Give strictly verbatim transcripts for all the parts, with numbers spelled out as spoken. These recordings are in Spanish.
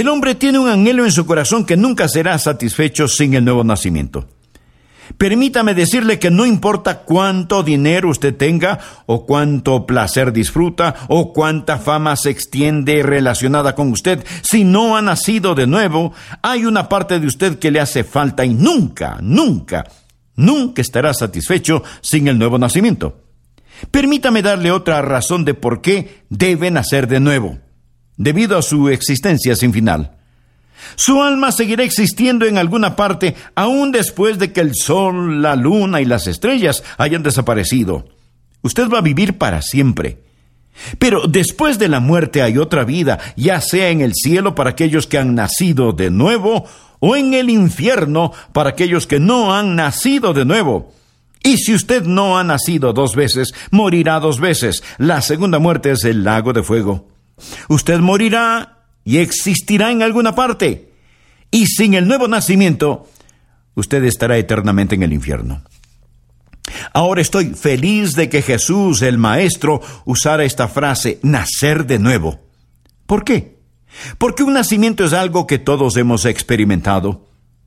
El hombre tiene un anhelo en su corazón que nunca será satisfecho sin el nuevo nacimiento. Permítame decirle que no importa cuánto dinero usted tenga, o cuánto placer disfruta, o cuánta fama se extiende relacionada con usted, si no ha nacido de nuevo, hay una parte de usted que le hace falta y nunca, nunca, nunca estará satisfecho sin el nuevo nacimiento. Permítame darle otra razón de por qué debe nacer de nuevo, debido a su existencia sin final. Su alma seguirá existiendo en alguna parte aún después de que el sol, la luna y las estrellas hayan desaparecido. Usted va a vivir para siempre. Pero después de la muerte hay otra vida, ya sea en el cielo para aquellos que han nacido de nuevo, o en el infierno para aquellos que no han nacido de nuevo. Y si usted no ha nacido dos veces, morirá dos veces. La segunda muerte es el lago de fuego. Usted morirá y existirá en alguna parte. Y sin el nuevo nacimiento, usted estará eternamente en el infierno. Ahora estoy feliz de que Jesús, el Maestro, usara esta frase, nacer de nuevo. ¿Por qué? Porque un nacimiento es algo que todos hemos experimentado.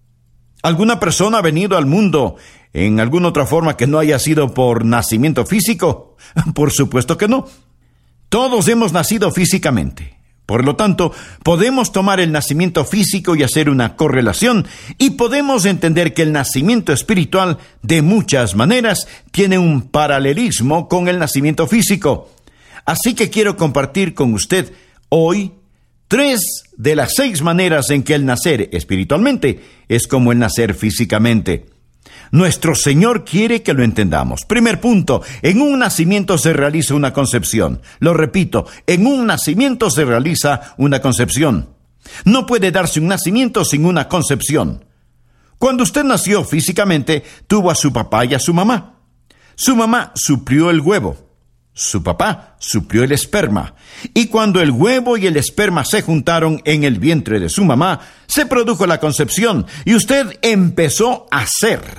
¿Alguna persona ha venido al mundo en alguna otra forma que no haya sido por nacimiento físico? Por supuesto que no. Todos hemos nacido físicamente. Por lo tanto, podemos tomar el nacimiento físico y hacer una correlación, y podemos entender que el nacimiento espiritual, de muchas maneras, tiene un paralelismo con el nacimiento físico. Así que quiero compartir con usted hoy tres de las seis maneras en que el nacer espiritualmente es como el nacer físicamente. Nuestro Señor quiere que lo entendamos. Primer punto, en un nacimiento se realiza una concepción. Lo repito, en un nacimiento se realiza una concepción. No puede darse un nacimiento sin una concepción. Cuando usted nació físicamente, tuvo a su papá y a su mamá. Su mamá suplió el huevo. Su papá suplió el esperma. Y cuando el huevo y el esperma se juntaron en el vientre de su mamá, se produjo la concepción y usted empezó a ser.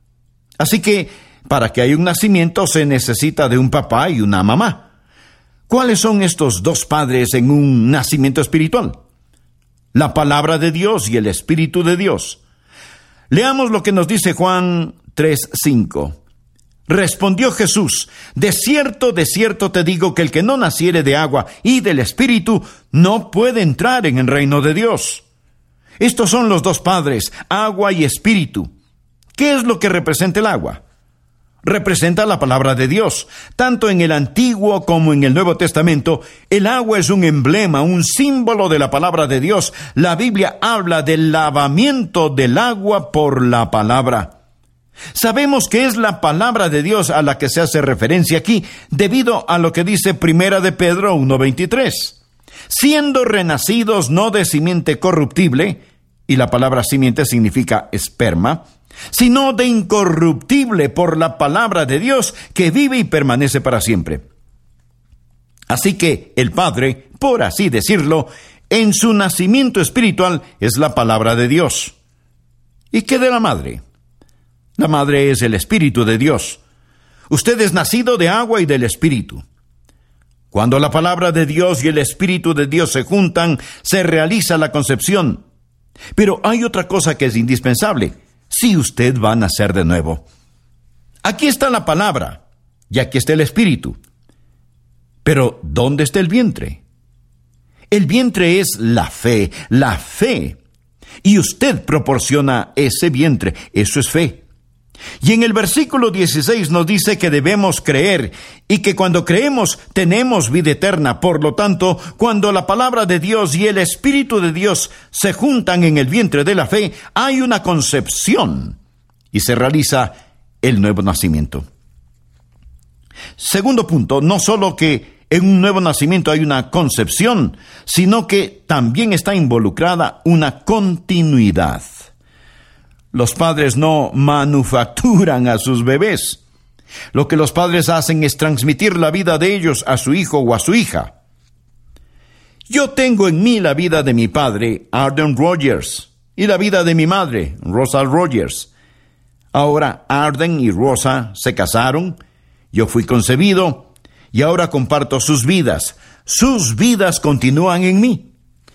Así que, para que haya un nacimiento, se necesita de un papá y una mamá. ¿Cuáles son estos dos padres en un nacimiento espiritual? La palabra de Dios y el Espíritu de Dios. Leamos lo que nos dice Juan tres cinco. Respondió Jesús, de cierto, de cierto te digo que el que no naciere de agua y del Espíritu no puede entrar en el reino de Dios. Estos son los dos padres, agua y Espíritu. ¿Qué es lo que representa el agua? Representa la palabra de Dios. Tanto en el Antiguo como en el Nuevo Testamento, el agua es un emblema, un símbolo de la palabra de Dios. La Biblia habla del lavamiento del agua por la palabra. Sabemos que es la palabra de Dios a la que se hace referencia aquí, debido a lo que dice Primera de Pedro uno veintitrés. Siendo renacidos no de simiente corruptible, y la palabra simiente significa esperma, sino de incorruptible por la palabra de Dios que vive y permanece para siempre. Así que el Padre, por así decirlo, en su nacimiento espiritual es la palabra de Dios. ¿Y qué de la madre? La madre es el Espíritu de Dios. Usted es nacido de agua y del Espíritu. Cuando la palabra de Dios y el Espíritu de Dios se juntan, se realiza la concepción. Pero hay otra cosa que es indispensable. Si usted va a nacer de nuevo. Aquí está la palabra, y aquí está el Espíritu. Pero, ¿dónde está el vientre? El vientre es la fe, la fe. Y usted proporciona ese vientre, eso es fe. Y en el versículo dieciséis nos dice que debemos creer, y que cuando creemos tenemos vida eterna. Por lo tanto, cuando la palabra de Dios y el Espíritu de Dios se juntan en el vientre de la fe, hay una concepción, y se realiza el nuevo nacimiento. Segundo punto, no solo que en un nuevo nacimiento hay una concepción, sino que también está involucrada una continuidad. Los padres no manufacturan a sus bebés. Lo que los padres hacen es transmitir la vida de ellos a su hijo o a su hija. Yo tengo en mí la vida de mi padre, Arden Rogers, y la vida de mi madre, Rosa Rogers. Ahora Arden y Rosa se casaron, yo fui concebido, y ahora comparto sus vidas. Sus vidas continúan en mí.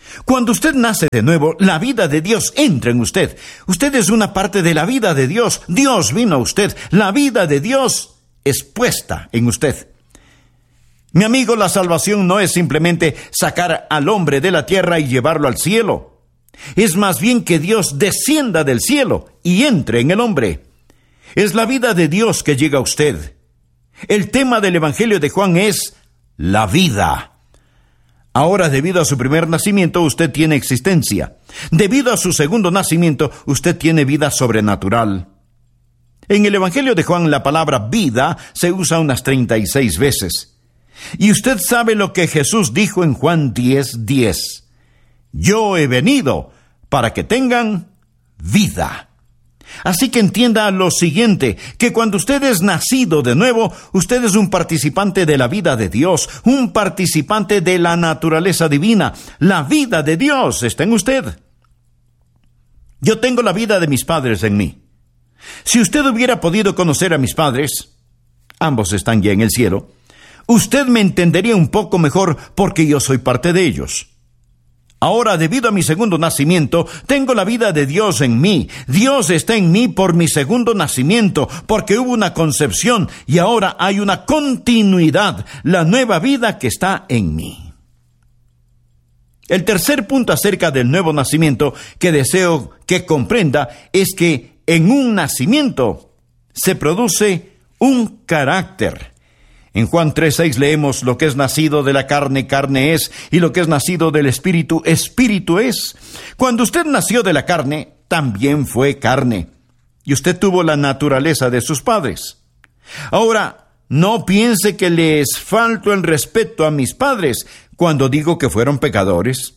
Cuando usted nace de nuevo, la vida de Dios entra en usted. Usted es una parte de la vida de Dios. Dios vino a usted. La vida de Dios es puesta en usted. Mi amigo, la salvación no es simplemente sacar al hombre de la tierra y llevarlo al cielo. Es más bien que Dios descienda del cielo y entre en el hombre. Es la vida de Dios que llega a usted. El tema del Evangelio de Juan es la vida. Ahora, debido a su primer nacimiento, usted tiene existencia. Debido a su segundo nacimiento, usted tiene vida sobrenatural. En el Evangelio de Juan, la palabra vida se usa unas treinta y seis veces. Y usted sabe lo que Jesús dijo en Juan diez diez. Yo he venido para que tengan vida. Así que entienda lo siguiente, que cuando usted es nacido de nuevo, usted es un participante de la vida de Dios, un participante de la naturaleza divina. La vida de Dios está en usted. Yo tengo la vida de mis padres en mí. Si usted hubiera podido conocer a mis padres, ambos están ya en el cielo, usted me entendería un poco mejor porque yo soy parte de ellos. Ahora, debido a mi segundo nacimiento, tengo la vida de Dios en mí. Dios está en mí por mi segundo nacimiento, porque hubo una concepción y ahora hay una continuidad, la nueva vida que está en mí. El tercer punto acerca del nuevo nacimiento que deseo que comprenda es que en un nacimiento se produce un carácter. En Juan tres seis leemos: lo que es nacido de la carne, carne es, y lo que es nacido del espíritu, espíritu es. Cuando usted nació de la carne, también fue carne, y usted tuvo la naturaleza de sus padres. Ahora, no piense que les falto el respeto a mis padres cuando digo que fueron pecadores.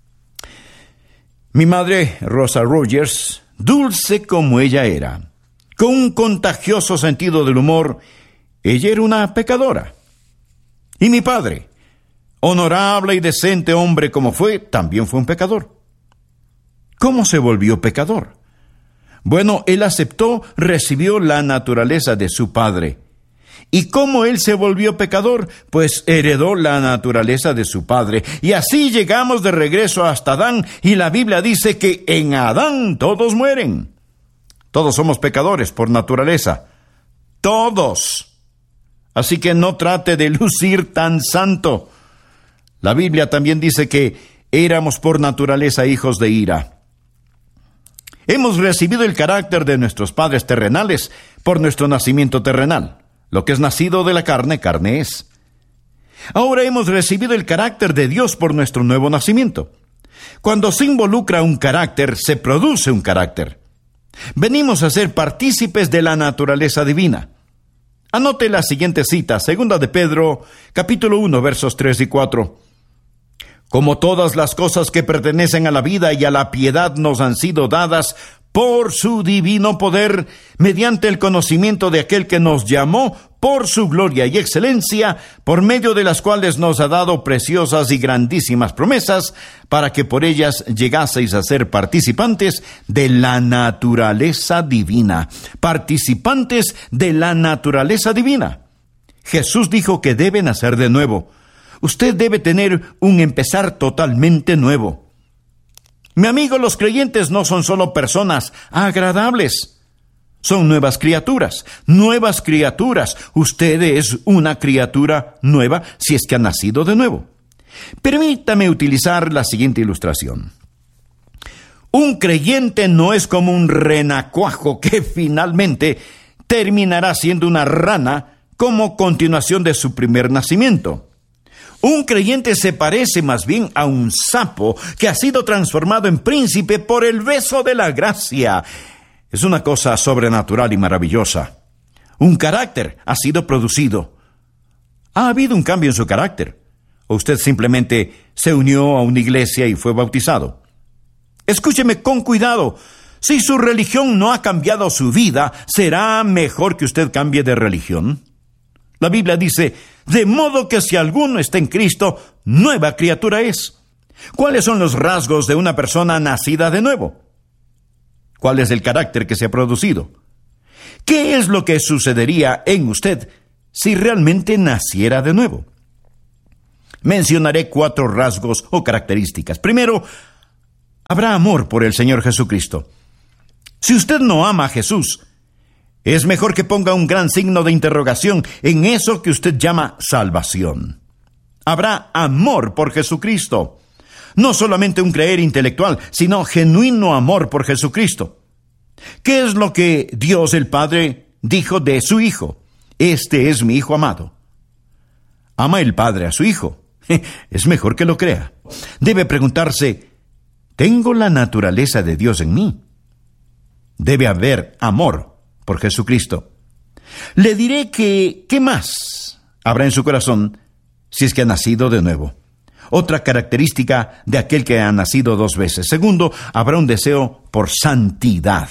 Mi madre, Rosa Rogers, dulce como ella era, con un contagioso sentido del humor, ella era una pecadora. Y mi padre, honorable y decente hombre como fue, también fue un pecador. ¿Cómo se volvió pecador? Bueno, él aceptó, recibió la naturaleza de su padre. ¿Y cómo él se volvió pecador? Pues heredó la naturaleza de su padre. Y así llegamos de regreso hasta Adán, y la Biblia dice que en Adán todos mueren. Todos somos pecadores por naturaleza. Todos. Así que no trate de lucir tan santo. La Biblia también dice que éramos por naturaleza hijos de ira. Hemos recibido el carácter de nuestros padres terrenales por nuestro nacimiento terrenal. Lo que es nacido de la carne, carne es. Ahora hemos recibido el carácter de Dios por nuestro nuevo nacimiento. Cuando se involucra un carácter, se produce un carácter. Venimos a ser partícipes de la naturaleza divina. Anote la siguiente cita, segunda de Pedro, capítulo uno, versos tres y cuatro. Como todas las cosas que pertenecen a la vida y a la piedad nos han sido dadas por su divino poder, mediante el conocimiento de aquel que nos llamó por su gloria y excelencia, por medio de las cuales nos ha dado preciosas y grandísimas promesas, para que por ellas llegaseis a ser participantes de la naturaleza divina. Participantes de la naturaleza divina. Jesús dijo que debe nacer de nuevo. Usted debe tener un empezar totalmente nuevo. Mi amigo, los creyentes no son solo personas agradables. Son nuevas criaturas, nuevas criaturas. Usted es una criatura nueva si es que ha nacido de nuevo. Permítame utilizar la siguiente ilustración. Un creyente no es como un renacuajo que finalmente terminará siendo una rana como continuación de su primer nacimiento. Un creyente se parece más bien a un sapo que ha sido transformado en príncipe por el beso de la gracia. Es una cosa sobrenatural y maravillosa. Un carácter ha sido producido. ¿Ha habido un cambio en su carácter? ¿O usted simplemente se unió a una iglesia y fue bautizado? Escúcheme con cuidado. Si su religión no ha cambiado su vida, ¿será mejor que usted cambie de religión? La Biblia dice: de modo que si alguno está en Cristo, nueva criatura es. ¿Cuáles son los rasgos de una persona nacida de nuevo? ¿Cuál es el carácter que se ha producido? ¿Qué es lo que sucedería en usted si realmente naciera de nuevo? Mencionaré cuatro rasgos o características. Primero, habrá amor por el Señor Jesucristo. Si usted no ama a Jesús, es mejor que ponga un gran signo de interrogación en eso que usted llama salvación. Habrá amor por Jesucristo. No solamente un creer intelectual, sino genuino amor por Jesucristo. ¿Qué es lo que Dios el Padre dijo de su Hijo? Este es mi Hijo amado. ¿Ama el Padre a su Hijo? Es mejor que lo crea. Debe preguntarse, ¿tengo la naturaleza de Dios en mí? Debe haber amor por Jesucristo. Le diré que, ¿qué más habrá en su corazón si es que ha nacido de nuevo? Otra característica de aquel que ha nacido dos veces. Segundo, habrá un deseo por santidad.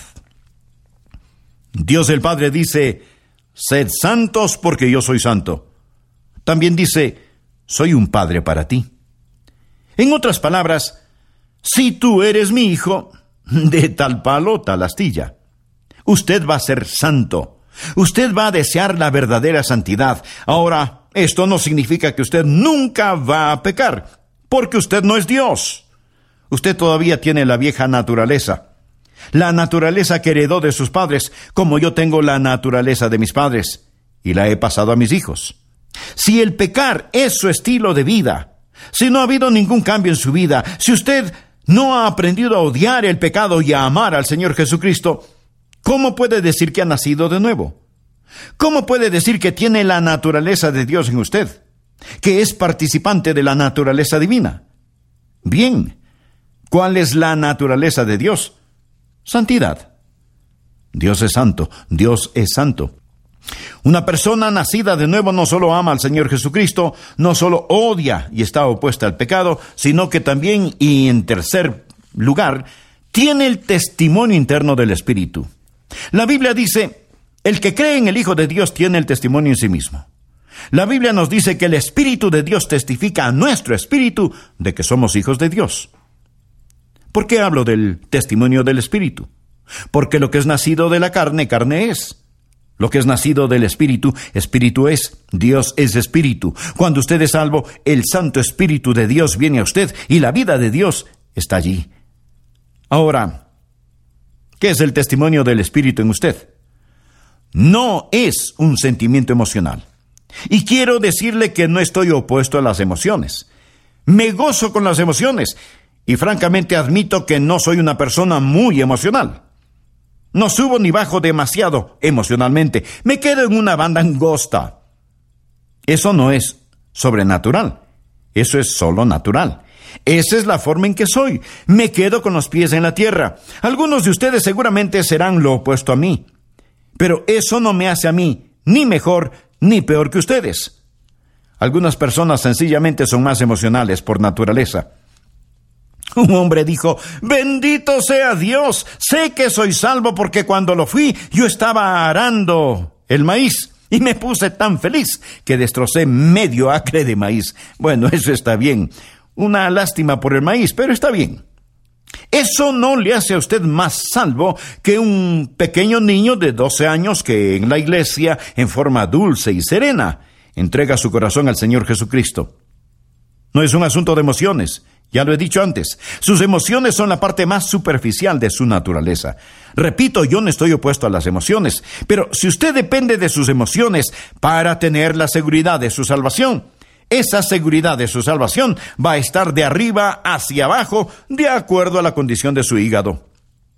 Dios el Padre dice, sed santos porque yo soy santo. También dice, soy un padre para ti. En otras palabras, si tú eres mi hijo, de tal palo, tal astilla. Usted va a ser santo. Usted va a desear la verdadera santidad. Ahora, esto no significa que usted nunca va a pecar, porque usted no es Dios. Usted todavía tiene la vieja naturaleza. La naturaleza que heredó de sus padres, como yo tengo la naturaleza de mis padres, y la he pasado a mis hijos. Si el pecar es su estilo de vida, si no ha habido ningún cambio en su vida, si usted no ha aprendido a odiar el pecado y a amar al Señor Jesucristo, ¿cómo puede decir que ha nacido de nuevo? ¿Cómo puede decir que tiene la naturaleza de Dios en usted? Que es participante de la naturaleza divina. Bien, ¿cuál es la naturaleza de Dios? Santidad. Dios es santo, Dios es santo. Una persona nacida de nuevo no solo ama al Señor Jesucristo, no solo odia y está opuesta al pecado, sino que también, y en tercer lugar, tiene el testimonio interno del Espíritu. La Biblia dice, el que cree en el Hijo de Dios tiene el testimonio en sí mismo. La Biblia nos dice que el Espíritu de Dios testifica a nuestro espíritu de que somos hijos de Dios. ¿Por qué hablo del testimonio del Espíritu? Porque lo que es nacido de la carne, carne es. Lo que es nacido del Espíritu, Espíritu es. Dios es Espíritu. Cuando usted es salvo, el Santo Espíritu de Dios viene a usted y la vida de Dios está allí. Ahora, ¿qué es el testimonio del Espíritu en usted? No es un sentimiento emocional. Y quiero decirle que no estoy opuesto a las emociones. Me gozo con las emociones y francamente admito que no soy una persona muy emocional. No subo ni bajo demasiado emocionalmente. Me quedo en una banda angosta. Eso no es sobrenatural. Eso es solo natural. Esa es la forma en que soy. Me quedo con los pies en la tierra. Algunos de ustedes seguramente serán lo opuesto a mí. Pero eso no me hace a mí ni mejor ni peor que ustedes. Algunas personas sencillamente son más emocionales por naturaleza. Un hombre dijo, bendito sea Dios, sé que soy salvo porque cuando lo fui yo estaba arando el maíz y me puse tan feliz que destrocé medio acre de maíz. Bueno, eso está bien. Una lástima por el maíz, pero está bien. Eso no le hace a usted más salvo que un pequeño niño de doce años que en la iglesia, en forma dulce y serena, entrega su corazón al Señor Jesucristo. No es un asunto de emociones. Ya lo he dicho antes, sus emociones son la parte más superficial de su naturaleza. Repito, yo no estoy opuesto a las emociones, pero si usted depende de sus emociones para tener la seguridad de su salvación, esa seguridad de su salvación va a estar de arriba hacia abajo, de acuerdo a la condición de su hígado.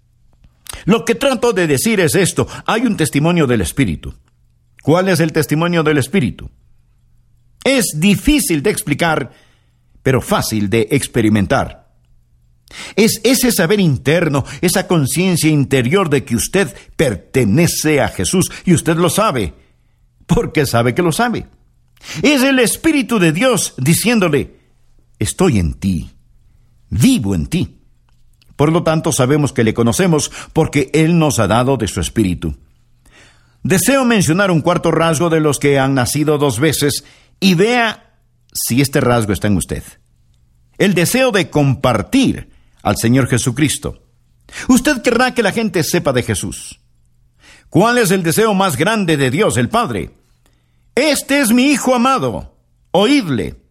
Lo que trato de decir es esto, hay un testimonio del Espíritu. ¿Cuál es el testimonio del Espíritu? Es difícil de explicar, pero fácil de experimentar. Es ese saber interno, esa conciencia interior de que usted pertenece a Jesús, y usted lo sabe, porque sabe que lo sabe. Es el Espíritu de Dios diciéndole, estoy en ti, vivo en ti. Por lo tanto, sabemos que le conocemos porque Él nos ha dado de su Espíritu. Deseo mencionar un cuarto rasgo de los que han nacido dos veces, y vea si este rasgo está en usted. El deseo de compartir al Señor Jesucristo. Usted querrá que la gente sepa de Jesús. ¿Cuál es el deseo más grande de Dios, el Padre? Este es mi Hijo amado, oídle.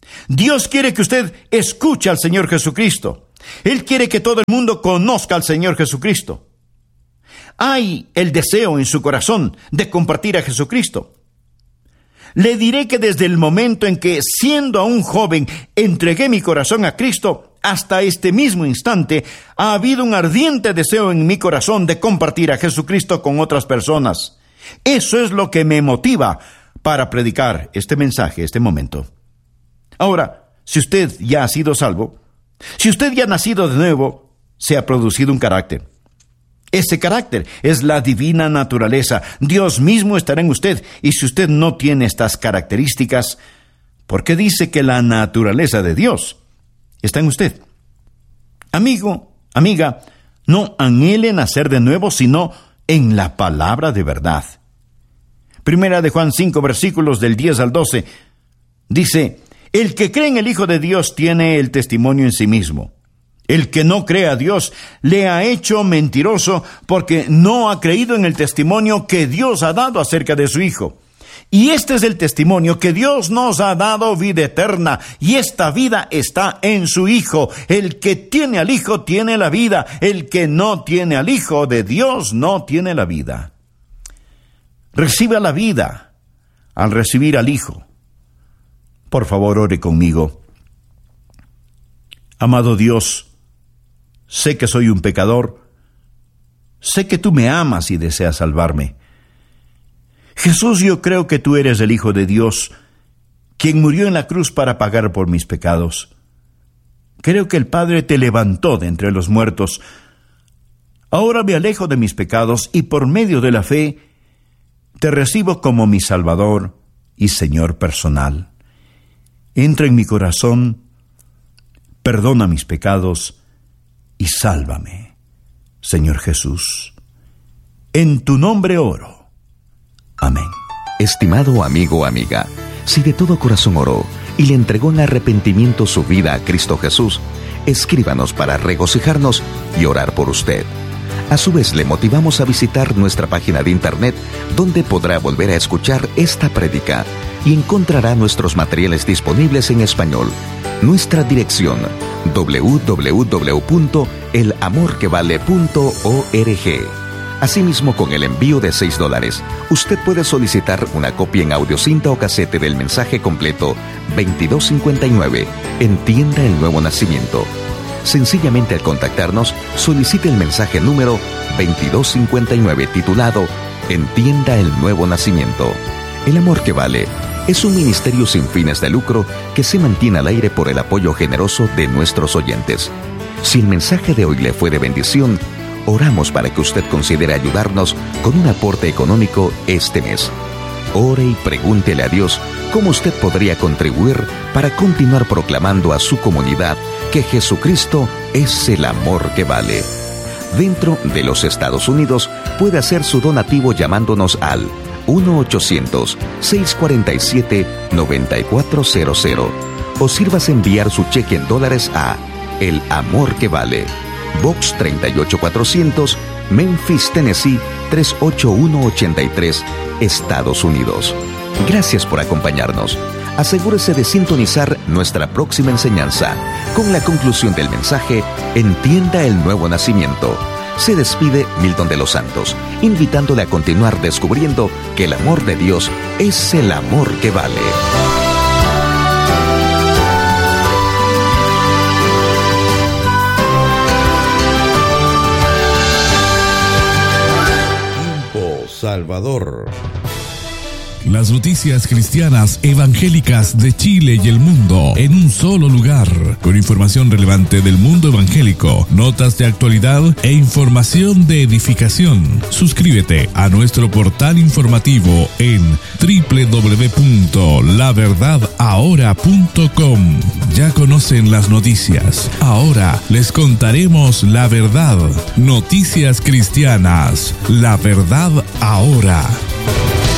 Dios quiere que usted escuche al Señor Jesucristo. Él quiere que todo el mundo conozca al Señor Jesucristo. Hay el deseo en su corazón de compartir a Jesucristo. Le diré que desde el momento en que, siendo aún joven, entregué mi corazón a Cristo, hasta este mismo instante, ha habido un ardiente deseo en mi corazón de compartir a Jesucristo con otras personas. Eso es lo que me motiva para predicar este mensaje, este momento. Ahora, si usted ya ha sido salvo, si usted ya ha nacido de nuevo, se ha producido un carácter. Ese carácter es la divina naturaleza. Dios mismo estará en usted. Y si usted no tiene estas características, ¿por qué dice que la naturaleza de Dios está en usted? Amigo, amiga, no anhele nacer de nuevo, sino en la palabra de verdad. Primera de Juan cinco, versículos del diez al doce, dice: el que cree en el Hijo de Dios tiene el testimonio en sí mismo. El que no cree a Dios le ha hecho mentiroso, porque no ha creído en el testimonio que Dios ha dado acerca de su Hijo. Y este es el testimonio, que Dios nos ha dado vida eterna, y esta vida está en su Hijo. El que tiene al Hijo tiene la vida. El que no tiene al Hijo de Dios no tiene la vida. Reciba la vida al recibir al Hijo. Por favor, ore conmigo. Amado Dios, sé que soy un pecador. Sé que tú me amas y deseas salvarme. Jesús, yo creo que tú eres el Hijo de Dios, quien murió en la cruz para pagar por mis pecados. Creo que el Padre te levantó de entre los muertos. Ahora me alejo de mis pecados y por medio de la fe te recibo como mi Salvador y Señor personal. Entra en mi corazón, perdona mis pecados y sálvame, Señor Jesús. En tu nombre oro. Amén. Estimado amigo o amiga, si de todo corazón oró y le entregó en arrepentimiento su vida a Cristo Jesús, escríbanos para regocijarnos y orar por usted. A su vez, le motivamos a visitar nuestra página de internet, donde podrá volver a escuchar esta prédica y encontrará nuestros materiales disponibles en español. Nuestra dirección: doble u doble u doble u punto el amor que vale punto org. Asimismo, con el envío de seis dólares, usted puede solicitar una copia en audiocinta o casete del mensaje completo veintidós cincuenta y nueve, Entienda el Nuevo Nacimiento. Sencillamente, al contactarnos, solicite el mensaje número veintidós cincuenta y nueve titulado Entienda el Nuevo Nacimiento. El Amor que Vale es un ministerio sin fines de lucro que se mantiene al aire por el apoyo generoso de nuestros oyentes. Si el mensaje de hoy le fue de bendición, oramos para que usted considere ayudarnos con un aporte económico este mes. Ore y pregúntele a Dios cómo usted podría contribuir para continuar proclamando a su comunidad que Jesucristo es el amor que vale. Dentro de los Estados Unidos, puede hacer su donativo llamándonos al uno ochocientos, seiscientos cuarenta y siete, noventa y cuatro cero cero o sírvase enviar su cheque en dólares a El Amor que Vale, Box treinta y ocho cuatrocientos, Memphis, Tennessee tres ocho uno ocho tres, Estados Unidos. Gracias por acompañarnos. Asegúrese de sintonizar nuestra próxima enseñanza con la conclusión del mensaje Entienda el Nuevo Nacimiento. Se despide Milton de los Santos, invitándole a continuar descubriendo que el amor de Dios es el amor que vale. Tiempo Salvador. Las noticias cristianas evangélicas de Chile y el mundo en un solo lugar, con información relevante del mundo evangélico, notas de actualidad e información de edificación. Suscríbete a nuestro portal informativo en doble u doble u doble u punto la verdad ahora punto com. Ya conocen las noticias. Ahora les contaremos la verdad. Noticias cristianas. La verdad ahora.